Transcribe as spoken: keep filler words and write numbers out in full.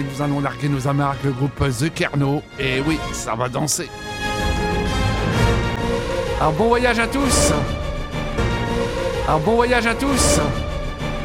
et nous allons larguer nos amarres avec le groupe The Kerno. Et oui, ça va danser. Alors bon voyage à tous. Alors bon voyage à tous.